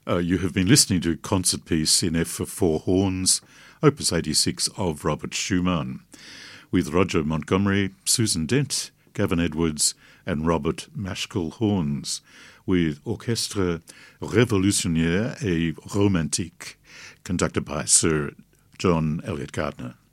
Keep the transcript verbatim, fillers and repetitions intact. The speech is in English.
Uh, you have been listening to Concert Piece in F for Four Horns, Opus eighty-six of Robert Schumann, with Roger Montgomery, Susan Dent, Gavin Edwards and Robert Maschkel horns, with Orchestre Révolutionnaire et Romantique, conducted by Sir John Eliot Gardner.